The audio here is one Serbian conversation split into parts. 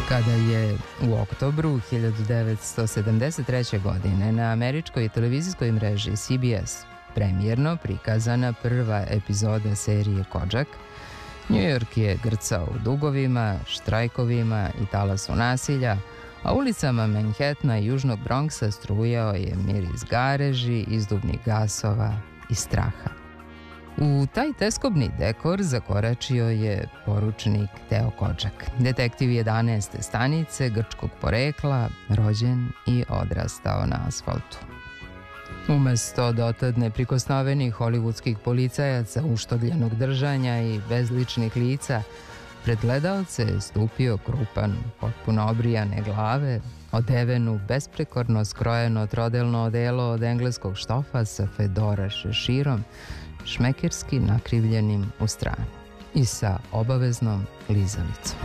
Kada je u oktobru 1973. godine na američkoj televizijskoj mreži CBS premijerno prikazana prva epizoda serije Kojak, New York je grcao u dugovima, štrajkovima i talasu nasilja, a ulicama Manhattana i Južnog Bronxa strujao je miris gareži, izduvnih gasova i straha. U taj teskobni dekor zakoračio je poručnik Teo Kojak, detektiv 11. stanice grčkog porekla, rođen i odrastao na asfaltu. Umesto dotad neprikosnovenih hollywoodskih policajaca, uštogljenog držanja i bezličnih lica, pred gledaoce je stupio krupan, potpuno obrijane glave, odeven u besprekorno skrojeno trodelno odelo od engleskog štofa sa fedora šeširom, šmekerski nakrivljenim u stranu i sa obaveznom lizalicom.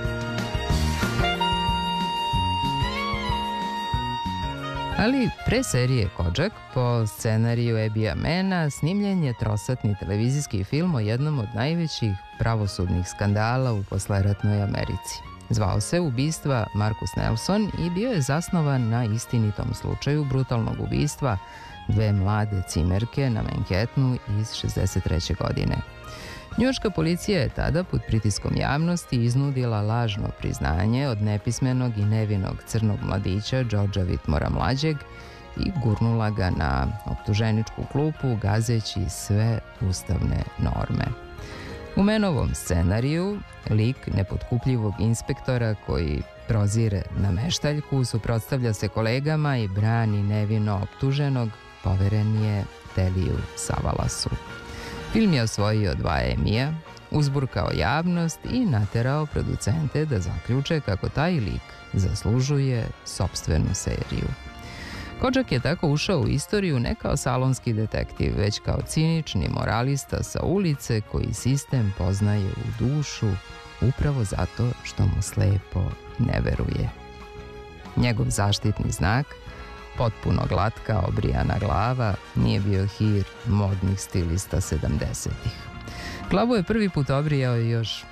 Ali pre serije Kojak, po scenariju Abija Mana, snimljen je trosatni televizijski film o jednom od najvećih pravosudnih skandala u posleratnoj Americi. Zvao se Ubistva Marcus Nelson i bio je zasnovan na istinitom slučaju brutalnog ubistva dve mlade cimerke na Manhattanu iz 1963. godine. Njujorška policija je tada pod pritiskom javnosti iznudila lažno priznanje od nepismenog i nevinog crnog mladića Georgea Whitmora mlađeg i gurnula ga na optuženičku klupu gazeći sve ustavne norme. U Manovom scenariju lik nepotkupljivog inspektora koji prozire nameštaljku, suprotstavlja se kolegama i brani nevino optuženog, poveren je Teliju Savalasu. Film je osvojio 2 Emija, uzburkao javnost i naterao producente da zaključe kako taj lik zaslužuje sopstvenu seriju. Kojak je tako ušao u istoriju ne kao salonski detektiv, već kao cinični moralista sa ulice koji sistem poznaje u dušu upravo zato što mu slepo ne veruje. Njegov zaštitni znak, potpuno glatka, obrijana glava, nije bio hir modnih stilista 70-ih. Glavu je prvi put obrijao još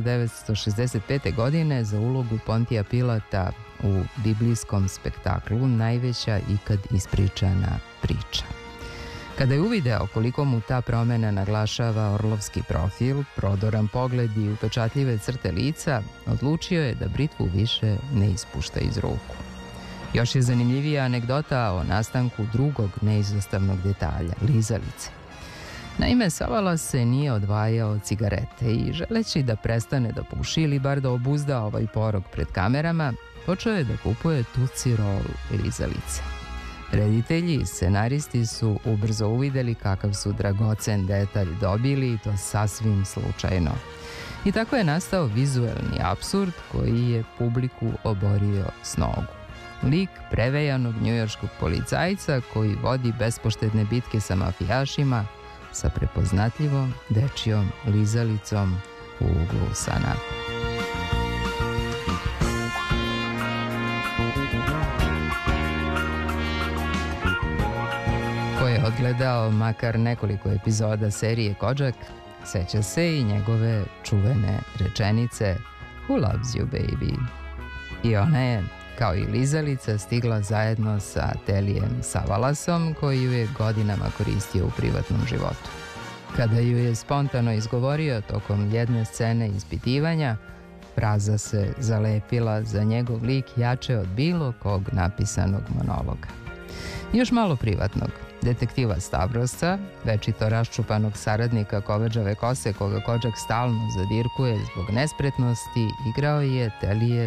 1965. godine za ulogu Pontija Pilata u biblijskom spektaklu Najveća ikad ispričana priča. Kada je uvideo koliko mu ta promena naglašava orlovski profil, prodoran pogled i upečatljive crte lica, odlučio je da britvu više ne ispušta iz ruku. Još je zanimljivija anegdota o nastanku drugog neizostavnog detalja, lizalice. Naime, Savalas se nije odvajao od cigarete i želeći da prestane da puši ili bar da obuzda ovaj porok pred kamerama, počeo je da kupuje Tootsie Roll lizalice. Reditelji i scenaristi su ubrzo uvideli kakav su dragocen detalj dobili i to sasvim slučajno. I tako je nastao vizuelni apsurd koji je publiku oborio s nogu. Lik prevejanog njujorškog policajca koji vodi bespoštedne bitke sa mafijašima sa prepoznatljivom dečijom lizalicom u uglu usana. Ko je odgledao makar nekoliko epizoda serije Kojak, seća se i njegove čuvene rečenice "Who loves you, baby?" I ona je, kao i lizalica, stigla zajedno sa Telijem Savalasom, koji ju je godinama koristio u privatnom životu. Kada ju je spontano izgovorio tokom jedne scene ispitivanja, fraza se zalepila za njegov lik jače od bilo kog napisanog monologa. Još malo privatnog. Detektiva Stavrosa, večito raščupanog saradnika koveđave kose koga Kojak stalno zadirkuje zbog nespretnosti, igrao je Telije